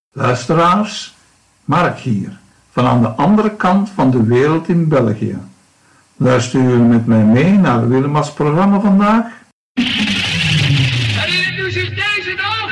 Luisteraars, Mark hier, van aan de andere kant van de wereld in België. Luisteren jullie met mij mee naar Willemas programma vandaag?